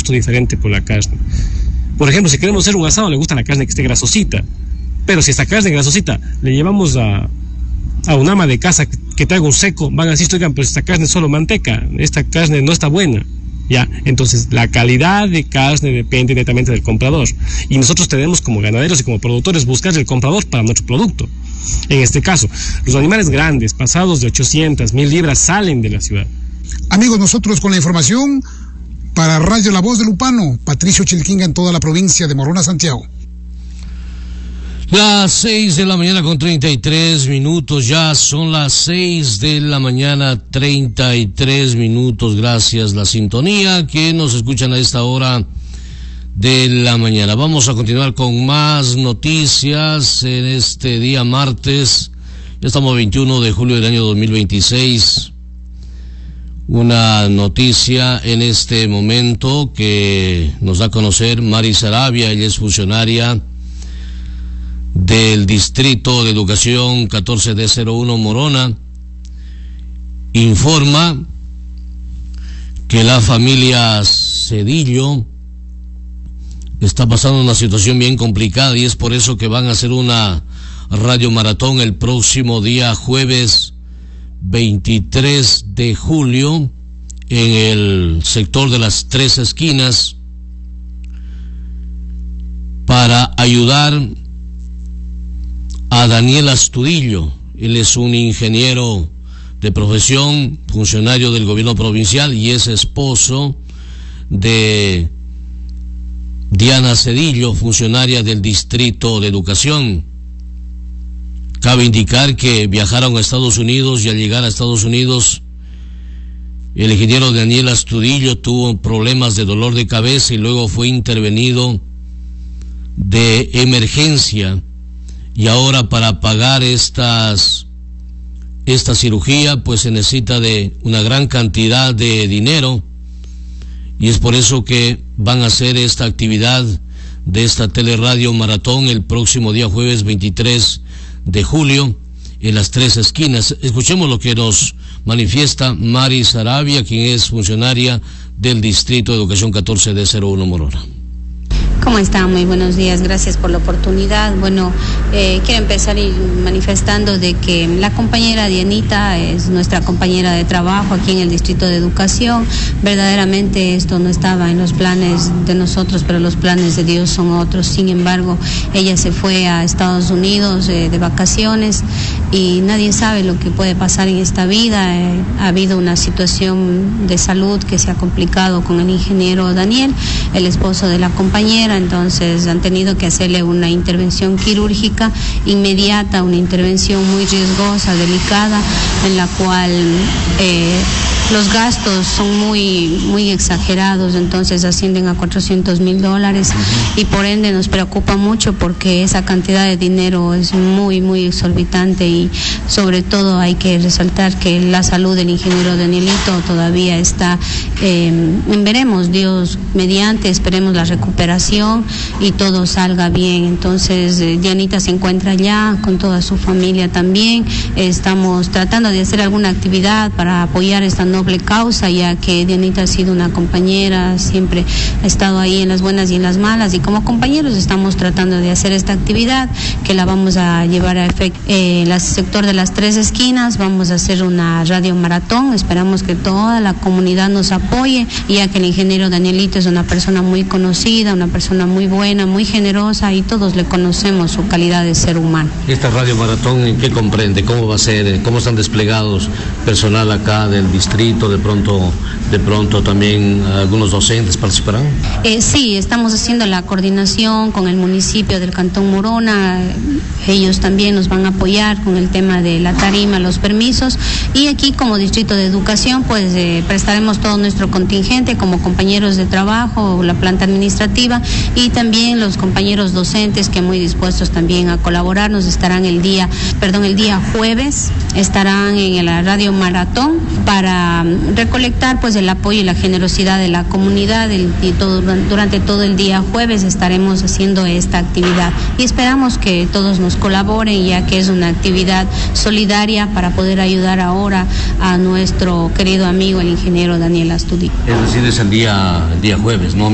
gusto diferente por la carne. Por ejemplo, si queremos hacer un asado, le gusta la carne que esté grasosita. Pero si esta carne grasosita le llevamos a un ama de casa que traiga un seco, van a decir, oigan, pero esta carne es solo manteca, esta carne no está buena. Ya, entonces la calidad de carne depende netamente del comprador. Y nosotros tenemos como ganaderos y como productores buscar el comprador para nuestro producto. En este caso, los animales grandes, pasados de 800, 1000 libras, salen de la ciudad. Amigos, nosotros con la información para Radio La Voz de Lupano, Patricio Chilquinga en toda la provincia de Morona, Santiago. Las 6 de la mañana con 33 minutos, ya son las 6 de la mañana 33 minutos, gracias la sintonía que nos escuchan a esta hora de la mañana. Vamos a continuar con más noticias en este día martes, ya estamos 21 de julio del año 2026. Una noticia en este momento que nos da a conocer Mari Sarabia, ella es funcionaria del Distrito de Educación 14D01 Morona, informa que la familia Cedillo está pasando una situación bien complicada y es por eso que van a hacer una radio maratón el próximo día jueves 23 de julio en el sector de las Tres Esquinas para ayudar a Daniel Astudillo. Él es un ingeniero de profesión, funcionario del gobierno provincial y es esposo de Diana Cedillo, funcionaria del Distrito de Educación. Cabe indicar que viajaron a Estados Unidos y al llegar a Estados Unidos el ingeniero Daniel Astudillo tuvo problemas de dolor de cabeza y luego fue intervenido de emergencia. Y ahora para pagar esta cirugía pues se necesita de una gran cantidad de dinero y es por eso que van a hacer esta actividad de esta teleradio maratón el próximo día jueves 23 de julio en las Tres Esquinas. Escuchemos lo que nos manifiesta Mari Sarabia, quien es funcionaria del Distrito de Educación 14D01 Morona. ¿Cómo está? Muy buenos días, gracias por la oportunidad. Bueno, quiero empezar manifestando de que la compañera Dianita es nuestra compañera de trabajo aquí en el Distrito de Educación. Verdaderamente esto no estaba en los planes de nosotros, pero los planes de Dios son otros. Sin embargo, ella se fue a Estados Unidos de vacaciones y nadie sabe lo que puede pasar en esta vida. Ha habido una situación de salud que se ha complicado con el ingeniero Daniel, el esposo de la compañera. Entonces han tenido que hacerle una intervención quirúrgica inmediata, una intervención muy riesgosa, delicada, en la cual los gastos son muy exagerados, entonces ascienden a $400,000 y por ende nos preocupa mucho porque esa cantidad de dinero es muy exorbitante y sobre todo hay que resaltar que la salud del ingeniero Danielito todavía está veremos, Dios mediante, esperemos la recuperación y todo salga bien. Entonces Dianita se encuentra allá con toda su familia también. Estamos tratando de hacer alguna actividad para apoyar esta noble causa, ya que Dianita ha sido una compañera, siempre ha estado ahí en las buenas y en las malas, y como compañeros estamos tratando de hacer esta actividad que la vamos a llevar a efecto en el sector de las Tres Esquinas. Vamos a hacer una radio maratón, esperamos que toda la comunidad nos apoye, ya que el ingeniero Danielito es una persona muy conocida, una persona muy buena, muy generosa, y todos le conocemos su calidad de ser humano. ¿Esta radio maratón en qué comprende? ¿Cómo va a ser? ¿Cómo están desplegados personal acá del distrito? De pronto también algunos docentes participarán. Sí, estamos haciendo la coordinación con el municipio del Cantón Morona. Ellos también nos van a apoyar con el tema de la tarima, los permisos, y aquí como Distrito de Educación pues prestaremos todo nuestro contingente como compañeros de trabajo, la planta administrativa y también los compañeros docentes que muy dispuestos también a colaborarnos. Estarán el día jueves, estarán en la radio maratón para recolectar pues el apoyo y la generosidad de la comunidad, durante todo el día jueves estaremos haciendo esta actividad y esperamos que todos nos colaboren, ya que es una actividad solidaria para poder ayudar ahora a nuestro querido amigo el ingeniero Daniel Astudillo. Es decir, es el día jueves, ¿no?